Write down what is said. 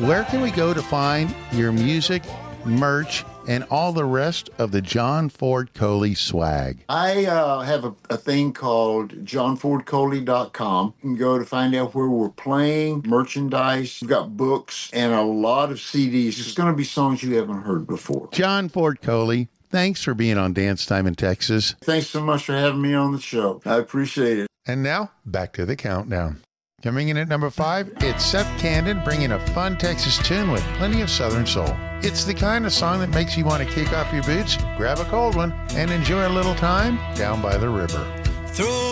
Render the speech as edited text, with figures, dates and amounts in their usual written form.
where can we go to find your music, merch, and all the rest of the John Ford Coley swag? I have a thing called johnfordcoley.com. You can go to find out where we're playing, merchandise. We've got books and a lot of CDs. It's going to be songs you haven't heard before. John Ford Coley, thanks for being on Dance Time in Texas. Thanks so much for having me on the show. I appreciate it. And now, back to the countdown. Coming in at number 5, it's Seth Candon bringing a fun Texas tune with plenty of Southern soul. It's the kind of song that makes you want to kick off your boots, grab a cold one, and enjoy a little time down by the river. Throw